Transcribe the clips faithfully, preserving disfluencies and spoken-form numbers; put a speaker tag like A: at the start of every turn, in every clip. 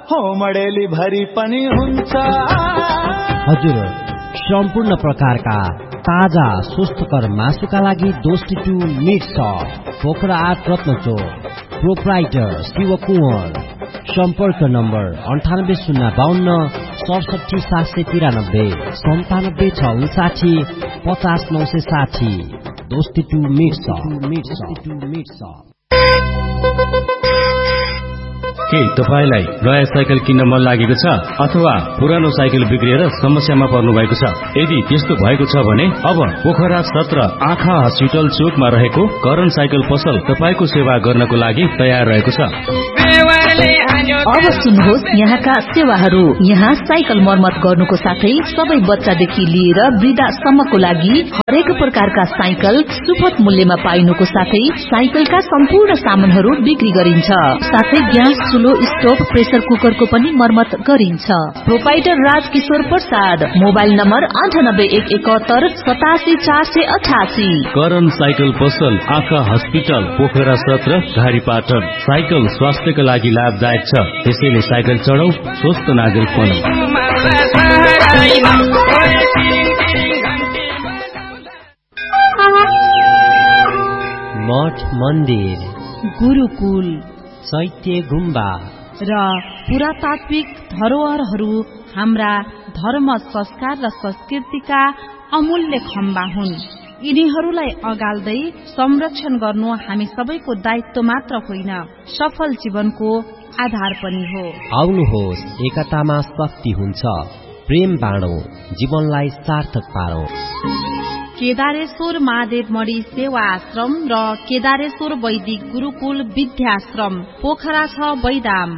A: हो मडेली भरि पनि हुन्छ।
B: हजुर, सम्पूर्ण प्रकारका ताजा स्वस्थकर मासुका लागि दोस्ती टू मिट सप, पोखरा आठ रत्नचोक, प्रोप्राइटर शिव कुँवर। सम्पर्क नम्बर अन्ठानब्बे शून्य बाहन्न सडसठी सात सय तिरानब्बे सन्तानब्बे छ उन्साठी पचास नौ सय साठी। दोस्ती टू मिट सप।
C: के तपाईलाई नयाँ साइकल किन्न मन लागेको छ अथवा पुरानो साइकल बिग्रिएर समस्यामा पर्नु भएको छ? यदि त्यस्तो भएको छ भने अब पोखरा सत्र आँखा हस्पिटल चोकमा रहेको करण साइकल पसल तपाईको सेवा गर्नको लागि तयार रहेको छ।
D: अब सुन्नुहोस् यहाँका सेवाहरू। यहाँ साइकल मर्मत गर्नुको साथै सबै बच्चादेखि लिएर वृद्धासम्मको लागि हरेक प्रकारका साइकल सुपथ मूल्यमा पाइनुको साथै साइकलका सम्पूर्ण सामानहरू बिक्री गरिन्छ। साथै ग्यास चुलो, स्टोभ, प्रेसर कुकरको पनि मर्मत गरिन्छ। Proprietor Rajkishore Prasad. Mobile number अन्ठानब्बे एक एकहत्तर सतासी चार सय अठासी।
C: करण साइकल पसल आँखा हस्पिटल पोखरा सत्र घारीपाटन। साइकल स्वास्थ्यका लागि लाभदायक छ, त्यसैले साइकल चढाउ, स्वस्थ नागरिक बनौं।
B: मठ मन्दिर,
E: गुरुकुल,
B: चैत्य गुम्बा
E: र पुरातात्विक धरोहरहरू हाम्रा धर्म, संस्कार र संस्कृतिका अमूल्य खम्बा हुन्। यिनीहरूलाई अगाल्दै संरक्षण गर्नु हामी सबैको दायित्व मात्र होइन, सफल जीवनको आधार पनि हो।
B: आउनुहोस्, एकतामा शक्ति हुन्छ, प्रेम बाँडौं, जीवनलाई सार्थक पारौं।
E: केदारेश्वर महादेव मणि सेवा आश्रम र केदारेश्वर वैदिक गुरुकुल विद्याश्रम पोखरा छ बैदाम।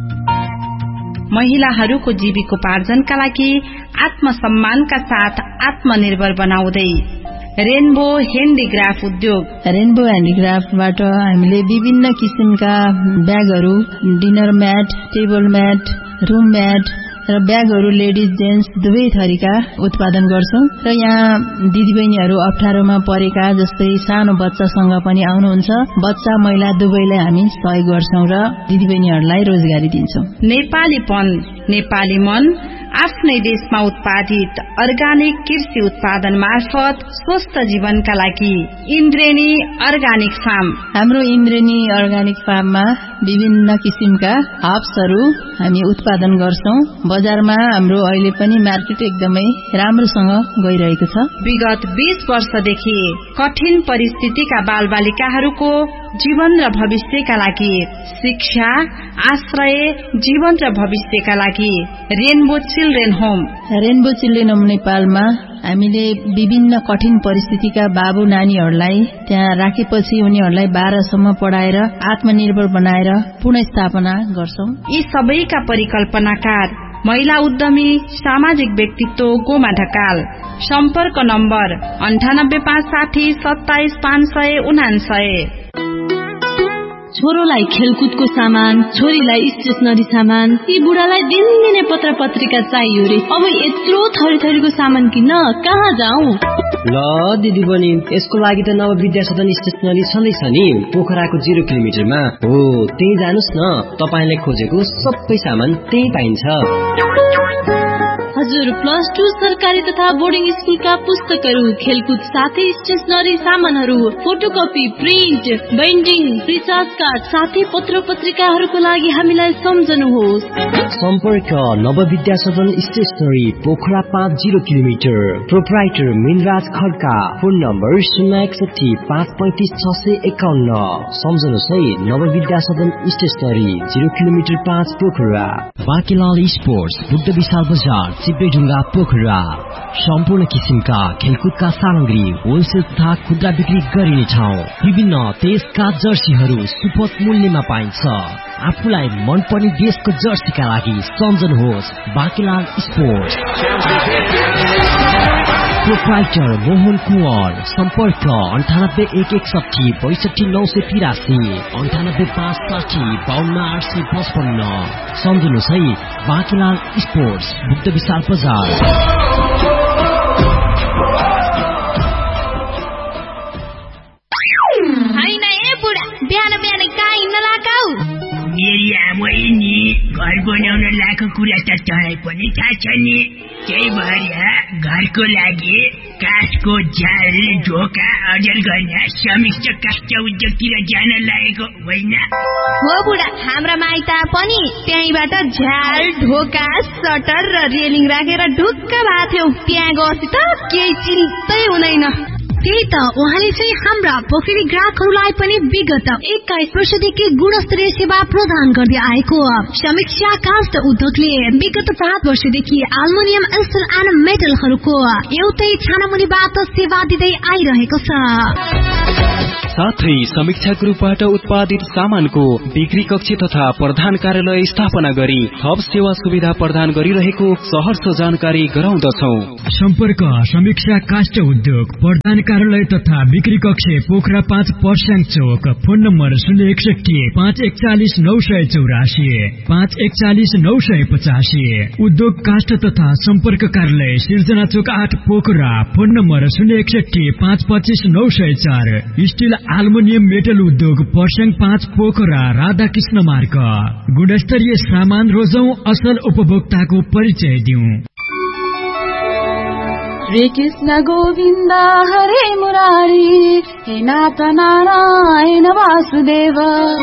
E: महिलाहरूको जीविकोपार्जनका लागि आत्मसम्मानका साथ आत्मनिर्भर बनाउँदै रेनबो ह्यान्डिक्राफ्ट उद्योग।
F: रेनबो ह्यान्डिक्राफ्टबाट हामीले विभिन्न किसिमका ब्यागहरू, dinner mat, table mat, room mat र ब्यागहरू लेडिज जेन्ट्स दुवै थरीका उत्पादन गर्छौं। र यहाँ दिदीबहिनीहरू अप्ठ्यारोमा परेका जस्तै सानो बच्चासँग पनि आउनुहुन्छ, बच्चा महिला दुवैलाई हामी सहयोग गर्छौं र दिदीबहिनीहरूलाई रोजगारी दिन्छौं।
E: नेपालीपन, नेपाली मन, आफ्नै देशमा उत्पादित अर्गानिक कृषि उत्पादन मार्फत स्वस्थ जीवनका लागि इन्द्रेणी अर्गानिक फार्म।
F: हाम्रो इन्द्रेणी अर्गानिक फार्ममा विभिन्न किसिमका हर्ब्सहरू हामी उत्पादन गर्छौं। बजारमा हाम्रो अहिले पनि मार्केट एकदमै राम्रोसँग गइरहेको छ।
E: विगत बीस वर्षदेखि कठिन परिस्थितिका बालबालिकाहरूको जीवन र भविष्यका लागि शिक्षा, आश्रय, जीवन र भविष्यका लागि rainbow children home.
F: Rainbow children home नेपालमा हामीले विभिन्न कठिन परिस्थितिका बाबु नानीहरूलाई त्यहाँ राखेपछि उनीहरूलाई बाह्रसम्म पढाएर आत्मनिर्भर बनाएर पुनर्स्थापना गर्छौं।
E: यी सबैका परिकल्पनाकार महिला उद्यमी सामाजिक व्यक्तित्व गोमा ढकाल। सम्पर्क नम्बर अन्ठानब्बे पाँच साठी सत्ताइस पाँच सय उनासय।
G: छोरोलाई खेलकुदको सामान, छोरीलाई स्टेशनरी सामान, ती बुढालाई दिनदिनै पत्र पत्रिका चाहियो रे। अब यत्रो थरी थरीको सामान किन्न कहाँ जाउँ?
B: ल दिदी बहिनी, यसको लागि त नव विद्या सदन स्टेशनरी छँदैछ नि, पोखराको जिरो किलोमिटरमा हो। त्यही जानुस् न, तपाईले खोजेको सबै सामान त्यही पाइन्छ।
G: हजुर, प्लस टू सरकारी तथा बोर्डिङ स्कुलका पुस्तकहरू, खेलकुद साथै स्टेशनरी सामानहरू, photocopy, print, binding, recharge card साथै पत्र पत्रिकाहरूको लागि हामीलाई सम्झनुहोस्।
B: सम्पर्क नव विद्या सदन स्टेशनरी पोखरा पाँच zero kilometre. Proprietor Minraj Khadka. Phone number शून्य एकसठी पाँच पैंतिस छ सय एकाउन्न। सम्झनुहोस् है, नव विद्या सदन स्टेशनरी जिरो किलोमिटर पाँच पोखरा। बाँकीलाल स्पोर्ट्स बुद्ध विशाल बजार चिप्लेढुङ्गा पोखरा। सम्पूर्ण किसिमका खेलकुदका सामग्री होलसेल तथा खुद्रा बिक्री गरिने ठाउँ। विभिन्न देशका जर्सीहरू सुपथ मूल्यमा पाइन्छ। आफूलाई मनपर्ने देशको जर्सीका लागि सम्झनुहोस् बाँकीलाल स्पोर्ट्स। प्रोप्राइटर मोहन कुँवर। सम्पर्क अन्ठानब्बे एक एकसठी बैसठी नौ सय तिरासी अन्ठानब्बे पाँच साठी बाहन्न आठ सय पचपन्न। सम्झनुहोस् है, बाँकीलाल स्पोर्ट्स बुद्ध विशाल बजार।
G: होइन ए बुढा, बिहान बिहान कहाँ हिँड्न लगाऊ?
H: मेरी आमै नि घर बनाउन लाएको कुरा त तँलाई पनि थाहा छ नि। त्यही भएर घरको लागि काठको जाल ढोका अर्जन गर्न समिष्ट काष्ठ उद्योगतिर जान लागेको होइन
G: हो बुढा। हाम्रा माइता पनि त्यहीबाट झ्याल ढोका सटर र रेलिङ राखेर ढुक्क भएको थियौ। त्यहाँ गएपछि त केही चिन्तै हुँदैन। त्यही त उहाँले चाहिँ हाम्रा पोखरी ग्राहकहरूलाई पनि विगत एक्काइस वर्षदेखि गुणस्तरीय सेवा प्रदान गर्दै आएको समीक्षा काष्ठ उद्योगले विगत सात वर्षदेखि एल्युमिनियम स्टिल एन्ड मेटलहरूको एउटै छानामुनिबाट सेवा दिँदै आइरहेको छ।
I: साथै समीक्षा ग्रुपबाट उत्पादित सामानको बिक्री कक्ष तथा प्रधान कार्यालय स्थापना गरी थप सेवा सुविधा प्रदान गरिरहेको सहर्ष जानकारी गराउँदछौ।
J: सम्पर्क समीक्षा काष्ठ उद्योग प्रधान कार्यालय तथा बिक्री कक्ष पोखरा पाँच पर्स्याङ चौक। फोन नम्बर शून्य एकसठी पाँच एकचालिस नौ सय चौरासी पाँच एकचालिस नौ सय पचासी। उद्योग काष्ठ तथा सम्पर्क कार्यालय सिर्जना चौक आठ पोखरा। फोन नम्बर शून्य एकसठी पाँच पच्चिस नौ सय चार। स्टिल एल्युमिनियम मेटल उद्योग पर्स्याङ पाँच पोखरा राधाकृष्ण मार्ग। गुणस्तरीय सामान रोजौं, असल उपभोक्ताको परिचय दिउँ।
K: श्री कृष्ण गोविन्द हरे मुरारी हे नाथ नारायण वासुदेव।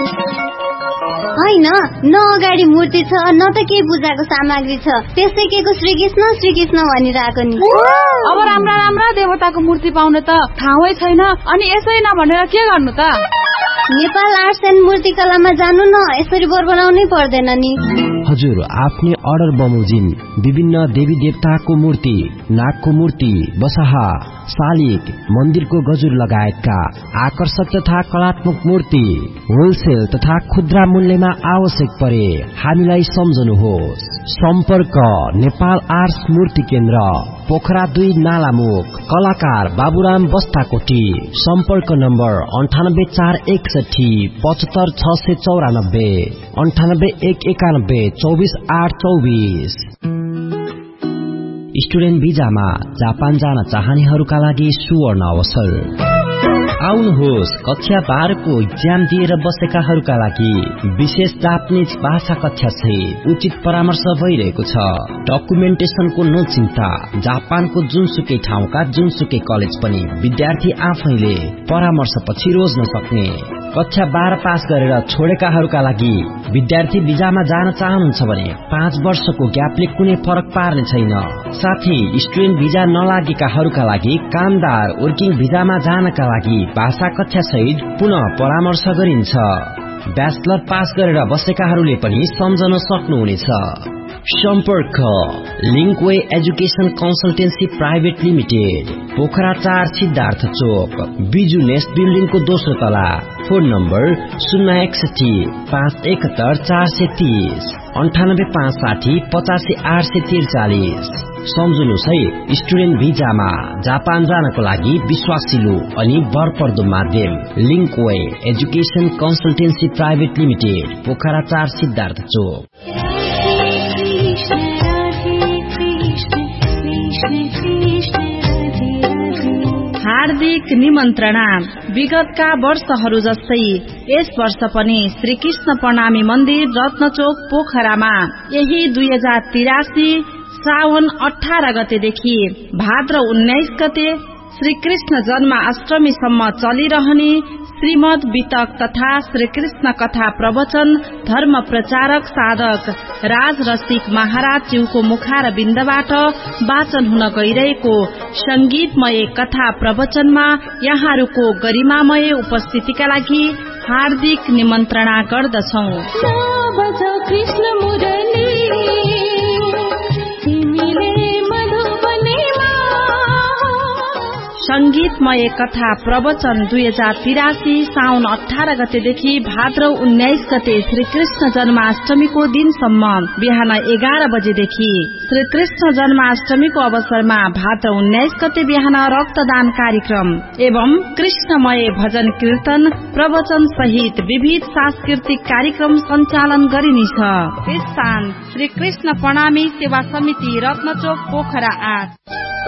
G: होइन, न अगाडि मूर्ति छ न त केही पूजाको सामग्री छ, त्यसै के को श्री कृष्ण श्री कृष्ण भनिरहेको नि।
K: अब राम्रा राम्रा देवताको मूर्ति पाउन त ठाउँै छैन, अनि यसै नभनेर के गर्नु त?
G: नेपाल आर्ट्स एन्ड मूर्तिकलामा जानु न, यसरी बोर बनाउनै पर्दैन नि।
B: हजुर, आफ्नै अर्डर बमोजिम विभिन्न देवी देवताको मूर्ति, नागको मूर्ति, बसहा, शालिग, मन्दिरको गजुर लगायतका आकर्षक तथा कलात्मक मूर्ति होलसेल तथा खुद्रा मूल्यमा आवश्यक परे हामीलाई सम्झनुहोस्। सम्पर्क नेपाल आर्ट्स मूर्ति केन्द्र, पोखरा दुई नालामुख, कलाकार बाबुराम बस्ताकोटी। सम्पर्क नम्बर अन्ठानब्बे चार एकसठी पचहत्तर छ सय चौरानब्बे अन्ठानब्बे एक एकानब्बे चौबिस आठ चौबिस। स्टुडेन्ट भिजामा जापान जान चाहनेहरूका लागि सुवर्ण अवसर। आउनुहोस्, कक्षा बाह्रको इक्जाम दिएर बसेकाहरूका लागि विशेष जापानिज भाषा कक्षा सहित उचित परामर्श भइरहेको छ। डकुमेन्टेसनको नचिन्ता। जापानको जुनसुकै ठाउँका जुनसुकै कलेज पनि विद्यार्थी आफैले परामर्श पछि रोज्न सक्ने। कक्षा बाह्र पास गरेर छोडेकाहरूका लागि विद्यार्थी भिजामा जान चाहनुहुन्छ भने पाँच वर्षको ग्यापले कुनै फरक पार्ने छैन। साथै स्टुडेन्ट भिजा नलागेकाहरूका लागि कामदार वर्किङ भिजामा जानका लागि भाषा कक्षा सहित पुनः परामर्श गरिन्छ। ब्याचलर पास गरेर बसेकाहरूले पनि सम्झन सक्नुहुनेछ। सम्पर्क लिङ्कवे education consultancy private limited, Pokhara चार सिद्धार्थ चोक, बिजु नेस्ट बिल्डिङको दोस्रो तला। फोन नम्बर शून्य एकसठी पाँच एकहत्तर चार सय तीस अन्ठानब्बे पाँच साठी पचासी आठ सय त्रिचालिस। सम्झनुहोस् है, स्टुडेन्ट भिजामा जापान जानको लागि विश्वासिलो अनि भरपर्दो माध्यम लिङ्कवे education consultancy private limited, Pokhara चार सिद्धार्थ चोक।
E: हार्दिक निमन्त्रणा। विगतका वर्षहरू जस्तै यस वर्ष पनि श्री कृष्ण प्रणामी मन्दिर रत्नचोक पोखरामा यही दुई हजार तिरासी साउन अठार गतेदेखि भाद्र उन्नाइस गते श्री कृष्ण जन्माष्टमीसम्म चलिरहने श्रीमद वितक तथा श्री कृष्ण कथा प्रवचन धर्म प्रचारक साधक राज रसिक महाराज ज्यूको मुखार बिन्दबाट वाचन हुन गइरहेको संगीतमय कथा प्रवचनमा यहाँहरूको गरिमामय उपस्थितिका लागि हार्दिक निमन्त्रणा गर्दछौ।
K: कृष्ण मुरली
E: संगीतमय कथा प्रवचन दुई हजार तिरासी साउन अठार गतेदेखि भाद्र उन्नाइस गते श्री कृष्ण जन्माष्टमीको दिनसम्म बिहान एघार बजेदेखि, श्री कृष्ण जन्माष्टमीको अवसरमा भाद्र उन्नाइस गते बिहान रक्तदान कार्यक्रम एवं कृष्णमय भजन कीर्तन प्रवचन सहित विविध सांस्कृतिक कार्यक्रम सञ्चालन गरिनेछ। स्थान श्री कृष्ण प्रणामी सेवा समिति रत्नचोक पोखरा आठ।